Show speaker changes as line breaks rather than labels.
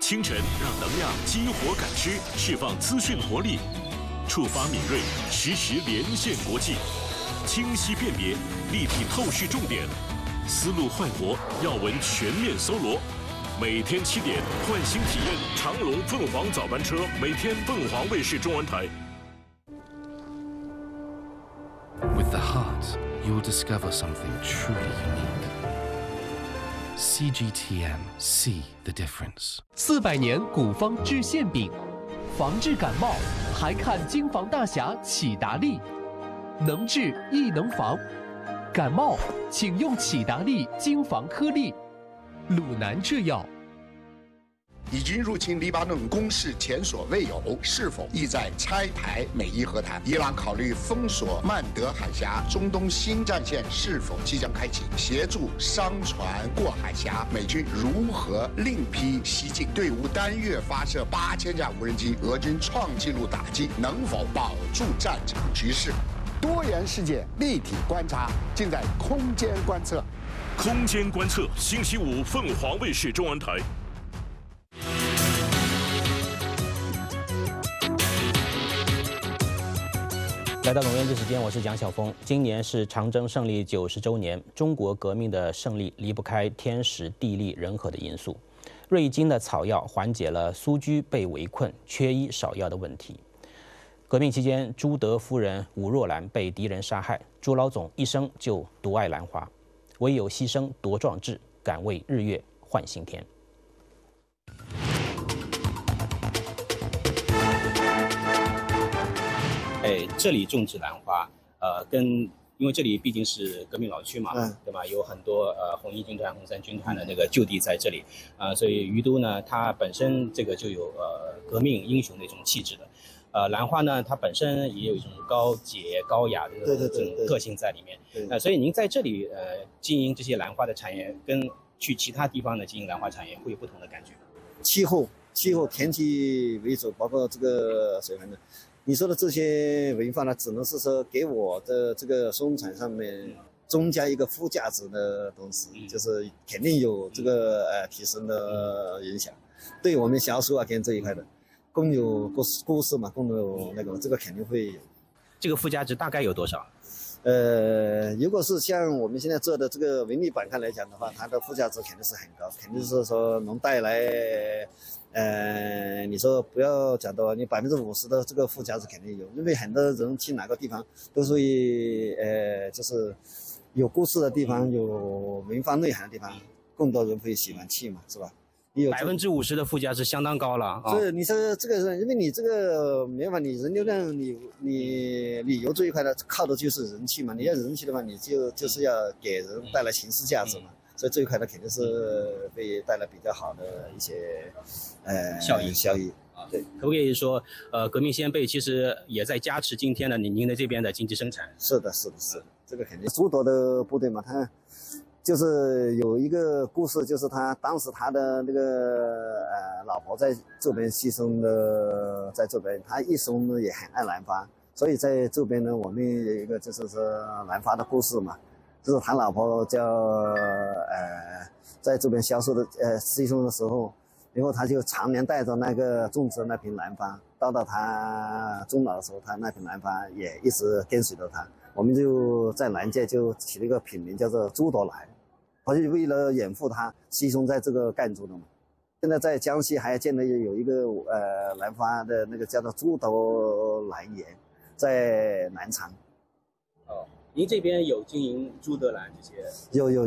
清晨让能量激活感知，释放资讯活力，触发敏锐，实时连线国际，清晰辨别，立体透视重点，思路焕活，要闻全面搜罗。每天7点，换新体验长荣凤凰早班车，每天凤凰卫视中文台。
With the heart, you'll discover something truly unique. CGTM, see the difference.
400年古方治馅饼，防治感冒还看京防大侠启达利，能治亦能防。感冒请用启达利京防颗粒，鲁南制药。
已经入侵黎巴嫩攻势前所未有，是否意在拆台美伊和谈？伊朗考虑封锁曼德海峡，中东新战线是否即将开启？协助商船过海峡，美军如何另辟蹊径？队伍单月发射8000架无人机，俄军创纪录打击，能否保住战场局势？多元世界立体观察，尽在空间观测。
空间观测，星期五凤凰卫视中文台。
来到龙渊之时间，我是蒋晓峰。今年是长征胜利90周年，中国革命的胜利离不开天时地利人和的因素。瑞金的草药缓解了苏居被围困、缺医少药的问题。革命期间，朱德夫人武若兰被敌人杀害，朱老总一生就独爱兰花，唯有牺牲夺壮志，敢为日月换新天。这里种植兰花，因为这里毕竟是革命老区嘛，对吧？有很多红一军团、红三军团的那个旧地在这里，所以于都呢，它本身这个就有革命英雄的一种气质的。兰花呢，它本身也有一种高洁高雅的这种个性在里面。所以您在这里经营这些兰花的产业，跟去其他地方的经营兰花产业会有不同的感觉。
气候、天气为主，包括这个水分的。你说的这些文化呢，只能是说给我的这个生产上面增加一个附加值的东西，就是肯定有这个提升的影响。对我们销售啊跟这一块的，更有故事嘛，更有那个，这个肯定会有。
这个附加值大概有多少？
如果是像我们现在做的这个文旅板块来讲的话，它的附加值肯定是很高，肯定是说能带来。你说不要讲的话，你50%的这个附加值肯定有，因为很多人去哪个地方都属于就是有故事的地方，有文化内涵的地方，更多人会喜欢去嘛，是吧？
有50%的附加值相当高了啊！
所以你说这个是因为你这个没办法，你人流量，你旅游这一块呢，靠的就是人气嘛。你要人气的话，你就是要给人带来情绪价值嘛。所以这一块呢，肯定是会带来比较好的一些效益。对，
可不可以说，革命先辈其实也在加持今天的您的这边的经济生产？
是的，这个肯定。朱德的部队嘛，他就是有一个故事，就是他当时他的那个老婆在这边牺牲的，在这边他一生呢也很爱兰花，所以在这边呢，我们有一个就是说兰花的故事嘛。就是他老婆叫在这边销售的牺牲的时候，然后他就常年带着那个种植那瓶兰花，到他终老的时候，他那瓶兰花也一直跟随着他。我们就在兰界就起了一个品名叫做朱德兰，我就为了掩护他牺牲在这个赣州的嘛。现在在江西还建了有一个兰花的那个叫做朱德兰园，在南昌。
您这边有经营朱德兰这些？
有。